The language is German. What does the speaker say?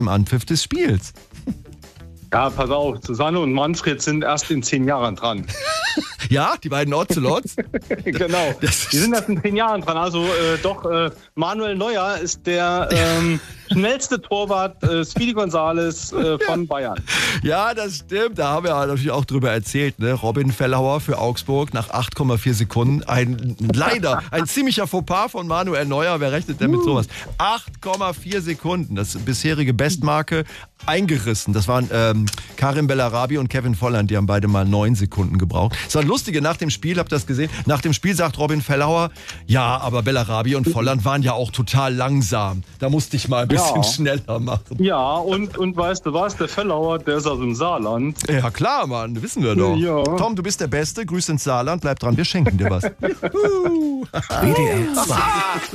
im Anpfiff des Spiels. Ja, pass auf, Susanne und Manfred sind erst in 10 Jahren dran. Ja, die beiden Ozelots. Genau, die sind erst in 10 Jahren dran. Also Manuel Neuer ist der schnellste Torwart, Speedy González von Bayern. Ja, das stimmt. Da haben wir natürlich auch drüber erzählt. Ne? Robin Fellauer für Augsburg nach 8,4 Sekunden. Ein ziemlicher Fauxpas von Manuel Neuer. Wer rechnet denn mit sowas? 8,4 Sekunden. Das bisherige Bestmarke eingerissen. Das waren Karim Bellarabi und Kevin Volland. Die haben beide mal 9 Sekunden gebraucht. Das war lustige, nach dem Spiel, habt ihr das gesehen? Nach dem Spiel sagt Robin Fellauer, ja, aber Bellarabi und Volland waren ja auch total langsam. Da musste ich mal ein bisschen schneller machen. Ja, und weißt du was? Der Fellauer, der ist aus dem Saarland. Ja klar, Mann, wissen wir doch. Ja. Tom, du bist der Beste. Grüß ins Saarland. Bleib dran, wir schenken dir was. WDR 2.